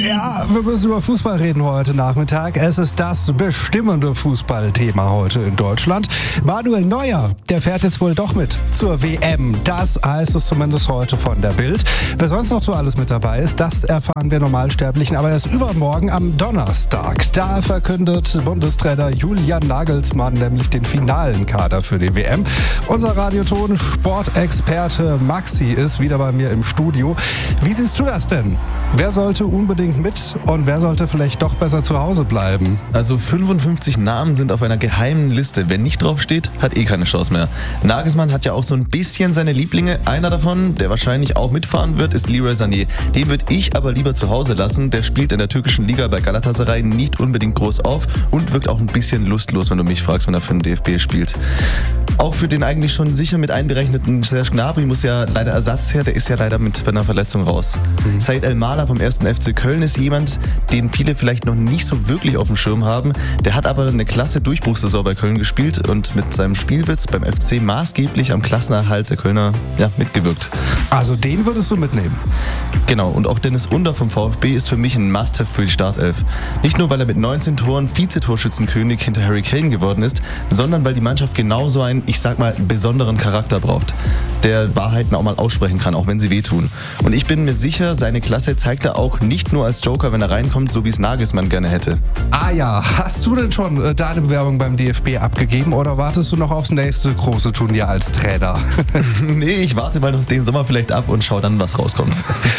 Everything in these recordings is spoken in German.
Ja, wir müssen über Fußball reden heute Nachmittag. Es ist das bestimmende Fußballthema heute in Deutschland. Manuel Neuer, der fährt jetzt wohl doch mit zur WM. Das heißt es zumindest heute von der Bild. Wer sonst noch so alles mit dabei ist, das erfahren wir Normalsterblichen. Aber erst übermorgen am Donnerstag. Da verkündet Bundestrainer Julian Nagelsmann nämlich den finalen Kader für die WM. Unser Radioton-Sportexperte Maxi ist wieder bei mir im Studio. Wie siehst du das denn? Wer sollte unbedingt mit und wer sollte vielleicht doch besser zu Hause bleiben? Also 55 Namen sind auf einer geheimen Liste. Wer nicht drauf steht, hat eh keine Chance mehr. Nagelsmann hat ja auch so ein bisschen seine Lieblinge. Einer davon, der wahrscheinlich auch mitfahren wird, ist Leroy Sané. Den würde ich aber lieber zu Hause lassen. Der spielt in der türkischen Liga bei Galatasaray nicht unbedingt groß auf und wirkt auch ein bisschen lustlos, wenn du mich fragst, wenn er für den DFB spielt. Auch für den eigentlich schon sicher mit einberechneten Serge Gnabry muss ja leider Ersatz her. Der ist ja leider mit einer Verletzung raus. Said El-Mala vom 1. FC Köln ist jemand, den viele vielleicht noch nicht so wirklich auf dem Schirm haben. Der hat aber eine klasse Durchbruchssaison bei Köln gespielt und mit seinem Spielwitz beim FC maßgeblich am Klassenerhalt der Kölner mitgewirkt. Also den würdest du mitnehmen? Genau, und auch Dennis Under vom VfB ist für mich ein Must-Have für die Startelf. Nicht nur, weil er mit 19 Toren Vizetorschützenkönig hinter Harry Kane geworden ist, sondern weil die Mannschaft genauso einen, ich sag mal, besonderen Charakter braucht, der Wahrheiten auch mal aussprechen kann, auch wenn sie wehtun. Und ich bin mir sicher, seine Klasse zeigt er auch nicht nur als Joker, wenn er reinkommt, so wie es Nagelsmann gerne hätte. Ah ja, hast du denn schon deine Bewerbung beim DFB abgegeben oder wartest du noch aufs nächste große Turnier als Trainer? Nee, ich warte mal noch den Sommer vielleicht ab und schau dann, was rauskommt.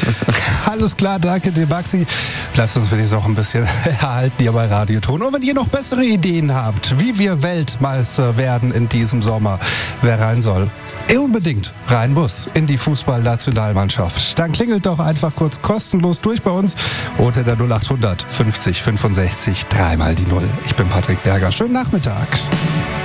Alles klar, danke dir, Maxi. Bleibst uns wenigstens noch ein bisschen erhalten hier bei Radioton. Und wenn ihr noch bessere Ideen habt, wie wir Weltmeister werden in diesem Sommer, wer rein soll, unbedingt rein muss in die Fußballnationalmannschaft. Dann klingelt doch einfach kurz kostenlos durch bei uns unter der 0800 50 65 3 mal die 0. Ich bin Patrick Berger. Schönen Nachmittag.